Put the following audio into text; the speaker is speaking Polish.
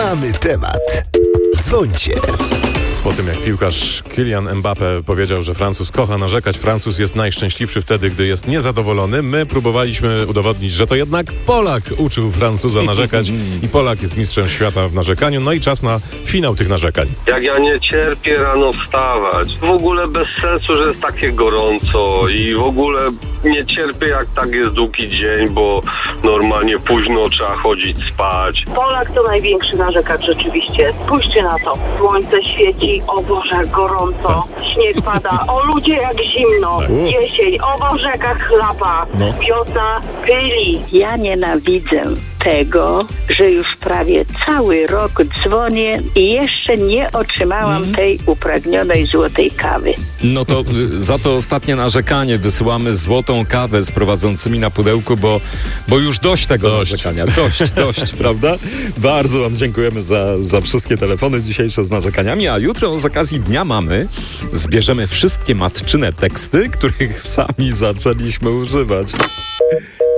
Mamy temat. Dzwońcie. Po tym jak piłkarz Kylian Mbappé powiedział, że Francuz kocha narzekać, Francuz jest najszczęśliwszy wtedy, gdy jest niezadowolony, my próbowaliśmy udowodnić, że to jednak Polak uczył Francuza narzekać i Polak jest mistrzem świata w narzekaniu. No i czas na finał tych narzekań. Jak ja nie cierpię rano wstawać. W ogóle bez sensu, że jest takie gorąco i w ogóle nie cierpię, jak tak jest długi dzień, bo normalnie późno trzeba chodzić spać. Polak to największy narzekacz rzeczywiście. Spójrzcie na to. Słońce świeci, o Boże, jak gorąco. Śnieg pada, o ludzie, jak zimno. Jesień, o Boże, jaka chlapa. Wiosna pyli. Ja nienawidzę tego, że już prawie cały rok dzwonię i jeszcze nie otrzymałam tej upragnionej złotej kawy. No to za to ostatnie narzekanie wysyłamy złotą kawę z prowadzącymi na pudełku, bo już dość tego narzekania. Dość, prawda? Bardzo wam dziękujemy za wszystkie telefony dzisiejsze z narzekaniami, a jutro z okazji Dnia Mamy zbierzemy wszystkie matczyne teksty, których sami zaczęliśmy używać.